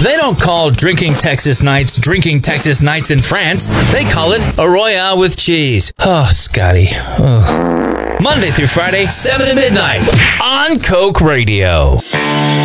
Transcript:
They don't call drinking Texas nights in France. They call it a Royale with cheese. Oh, Scotty. Oh. Monday through Friday, 7 to midnight on Coke Radio.